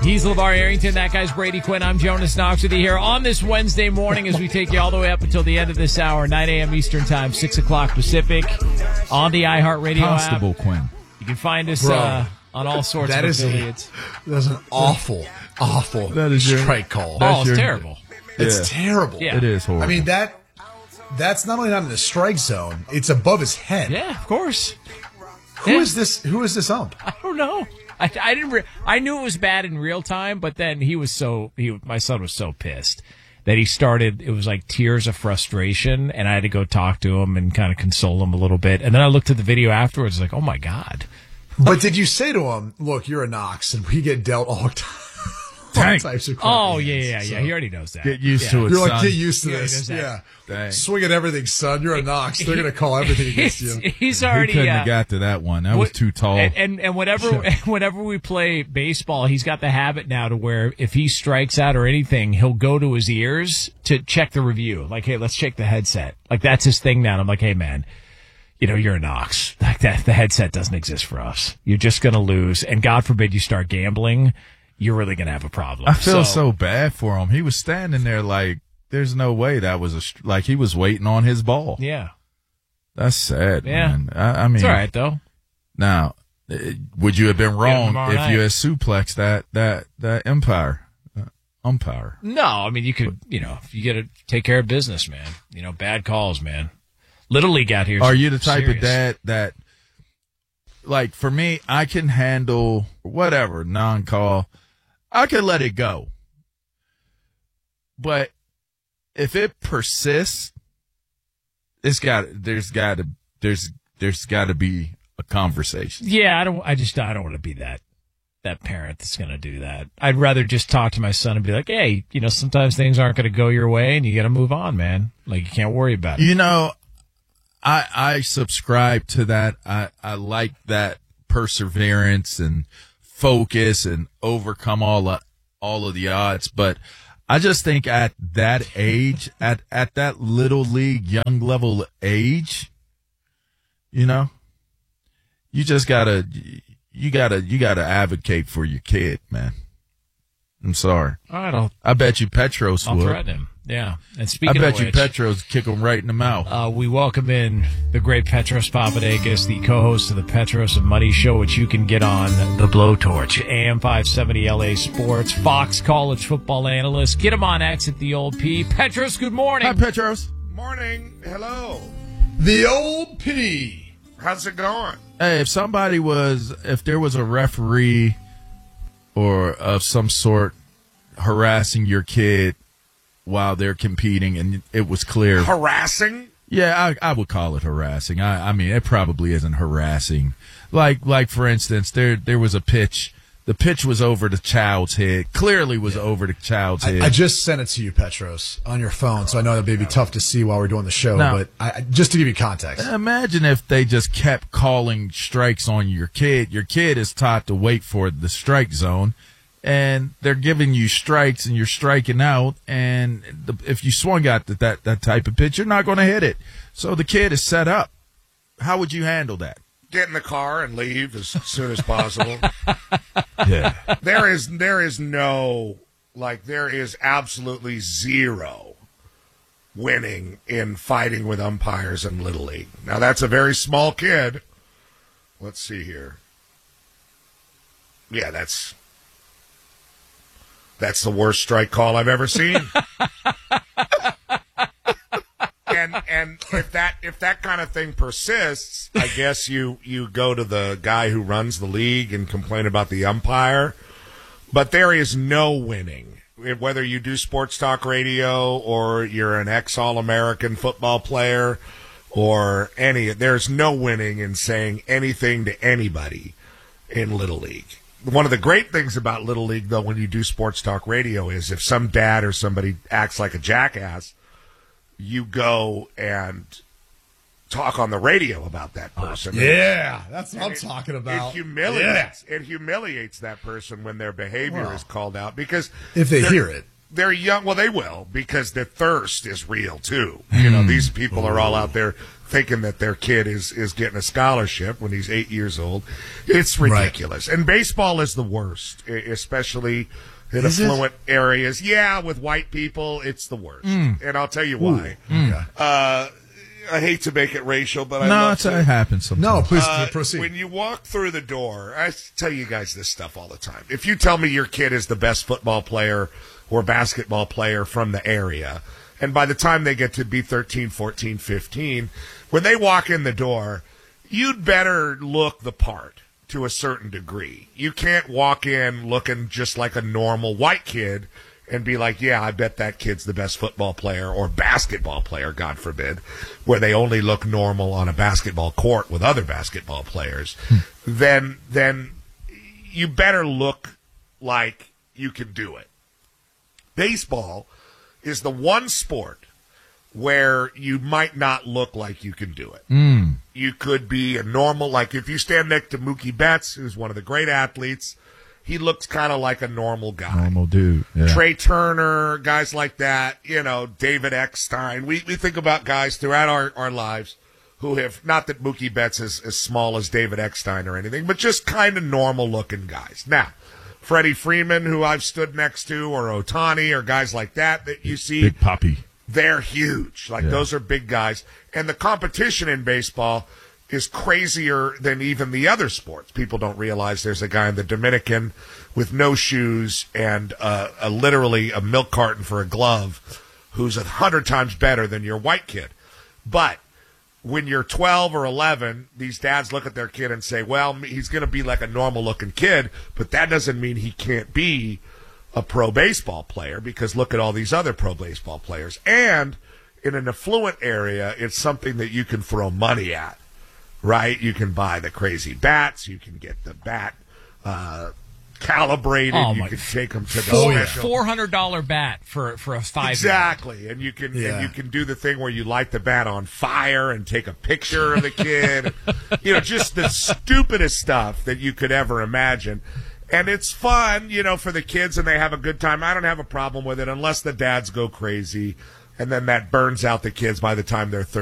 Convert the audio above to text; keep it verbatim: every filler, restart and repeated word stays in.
He's LeVar Arrington. That guy's Brady Quinn. I'm Jonas Knox with you here on this Wednesday morning as we take you all the way up until the end of this hour, nine a.m. Eastern Time, six o'clock Pacific, on the iHeartRadio app. Constable Quinn. You can find us uh, on all sorts that of is affiliates. A, that's an awful, awful that is your, strike call. Oh, it's your, terrible. It's yeah. terrible. Yeah. It is horrible. I mean, that that's not only not in the strike zone, it's above his head. Yeah, of course. Who yeah. is this? Who is this ump? I don't know. I, I didn't. Re- I knew it was bad in real time, but then he was so. He, my son was so pissed that he started. It was like tears of frustration, and I had to go talk to him and kind of console him a little bit. And then I looked at the video afterwards, like, oh my god. But did you say to him, "Look, you're a Knox, and we get dealt all, t- all types of crap"? Oh yeah, yeah, yeah. So he already knows that. Get used yeah. to it. You're like, son. get used to Yeah, this. he knows Yeah. Dang. Swing at everything, son. You're a Knox. They're going to call everything against you. He's already. He couldn't uh, have got to that one. That was too tall. And and, and whenever whenever we play baseball, he's got the habit now to where if he strikes out or anything, he'll go to his ears to check the review. Like, hey, let's check the headset. Like that's his thing now. And I'm like, hey, man. You know, you're a Knox. Like that, the headset doesn't exist for us. You're just going to lose. And God forbid you start gambling, you're really going to have a problem. I feel so, so bad for him. He was standing there like, there's no way that was a, like he was waiting on his ball. Yeah. That's sad, yeah. man. I, I mean. It's all right, though. Now, would you have been wrong if night. you had suplexed that, that, that umpire? Uh, umpire. No, I mean, you could, you know, you got to take care of business, man. You know, bad calls, man. Little League out here. Are you the type serious. of dad that, like, for me, I can handle whatever non-call. I can let it go. But if it persists, it's got there's got to there's there's got to be a conversation. Yeah, I don't. I just I don't want to be that that parent that's going to do that. I'd rather just talk to my son and be like, hey, you know, sometimes things aren't going to go your way, and you got to move on, man. Like you can't worry about it. You know. I, I subscribe to that. I, I like that perseverance and focus and overcome all of, all of the odds. But I just think at that age, at, at that little league, young level age, you know, you just gotta, you gotta, you gotta advocate for your kid, man. I'm sorry. All right, I'll, I bet you Petros I'll would. threaten him. Yeah. And I speaking bet of you which, Petros kick him right in the mouth. Uh, we welcome in the great Petros Papadakis, the co-host of the Petros and Money Show, which you can get on the Blowtorch, A M five seventy L A Sports, Fox college football analyst. Get him on X at the old P. Petros, good morning. Hi, Petros. Morning. Hello. The old P. How's it going? Hey, if somebody was, if there was a referee or of some sort harassing your kid while they're competing and it was clear. Harassing? Yeah, I, I would call it harassing. I, I mean, it probably isn't harassing. Like, like for instance, there, there was a pitch. The pitch was over the child's head. Clearly was yeah. over the child's head. I, I just sent it to you, Petros, on your phone, so I know that may be tough to see while we're doing the show, now, but I, just to give you context. Imagine if they just kept calling strikes on your kid. Your kid is taught to wait for the strike zone, and they're giving you strikes, and you're striking out, and the, if you swung out that, that, that type of pitch, you're not going to hit it. So the kid is set up. How would you handle that? Get in the car and leave as soon as possible. Yeah. There is there is no, like, there is absolutely zero winning in fighting with umpires in Little League. Now, that's a very small kid. Let's see here. Yeah, that's that's the worst strike call I've ever seen. And and if that if that kind of thing persists, I guess you, you go to the guy who runs the league and complain about the umpire. But there is no winning. Whether you do sports talk radio or you're an ex-All-American football player or any, there's no winning in saying anything to anybody in Little League. One of the great things about Little League, though, when you do sports talk radio is if some dad or somebody acts like a jackass, you go and talk on the radio about that person. Yeah, that's what and I'm it, talking about. It humiliates. Yeah. It humiliates that person when their behavior Well, is called out because if they hear it, they're young. Well, they will because the thirst is real too. You know, these people are all out there thinking that their kid is, is getting a scholarship when he's eight years old. It's ridiculous. Right. And baseball is the worst, especially in is affluent it? areas. Yeah, with white people, it's the worst. Mm. And I'll tell you why. Mm. Uh, I hate to make it racial, but I no, love it's, to. it happens sometimes. No, please uh, proceed. When you walk through the door, I tell you guys this stuff all the time. If you tell me your kid is the best football player or basketball player from the area, and by the time they get to be thirteen, fourteen, fifteen, when they walk in the door, you'd better look the part to a certain degree. You can't walk in looking just like a normal white kid and be like, yeah, I bet that kid's the best football player or basketball player, God forbid, where they only look normal on a basketball court with other basketball players. Hmm. Then, then you better look like you can do it. Baseball is the one sport where you might not look like you can do it. Mm. You could be a normal, like if you stand next to Mookie Betts, who's one of the great athletes, he looks kind of like a normal guy. Normal dude. Yeah. Trey Turner, guys like that, you know, David Eckstein. We we think about guys throughout our, our lives who have, not that Mookie Betts is as small as David Eckstein or anything, but just kind of normal-looking guys. Now, Freddie Freeman, who I've stood next to, or Ohtani, or guys like that that you see. Big Papi. They're huge. Like, yeah. Those are big guys. And the competition in baseball is crazier than even the other sports. People don't realize there's a guy in the Dominican with no shoes and uh, a, literally a milk carton for a glove who's a hundred times better than your white kid. But when you're twelve or eleven, these dads look at their kid and say, well, he's going to be like a normal-looking kid, but that doesn't mean he can't be a pro baseball player, because look at all these other pro baseball players. And in an affluent area, it's something that you can throw money at. Right? You can buy the crazy bats. You can get the bat uh, calibrated. Oh, you my can take them to the four, special. four hundred dollar bat for for a five. Exactly, and you can yeah. and you can do the thing where you light the bat on fire and take a picture of the kid. You know, just the stupidest stuff that you could ever imagine. And it's fun, you know, for the kids, and they have a good time. I don't have a problem with it unless the dads go crazy, and then that burns out the kids by the time they're thirty.